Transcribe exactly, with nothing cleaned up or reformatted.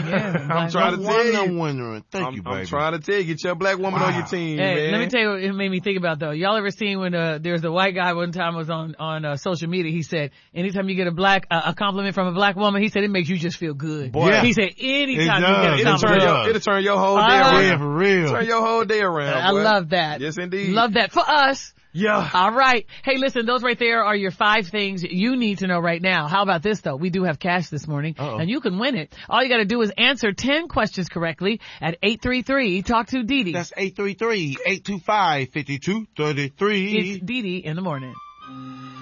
Yeah, I'm trying to tell you. I'm wondering. Thank I'm, you, baby. I'm trying to tell you, get your black woman wow. on your team, hey, man. let me tell you what it made me think about though. Y'all ever seen when uh, there's a white guy one time was on on uh, social media? He said, anytime you get a black uh, a compliment from a black woman, he said it makes you just feel good. Boy, yeah. He said anytime It you get a does. it'll turn compliment. your it'll turn your whole day Uh, around. Yeah, for real. Turn your whole day around. I boy. love that. Yes, indeed. Love that for us. Yeah. All right. Hey, listen, those right there are your five things you need to know right now. How about this though? We do have cash this morning. Uh-oh. And you can win it. All you gotta do is answer ten questions correctly at eight three three talk to Dee Dee. That's eight three three, eight two five, five two three three. It's Dee Dee in the morning.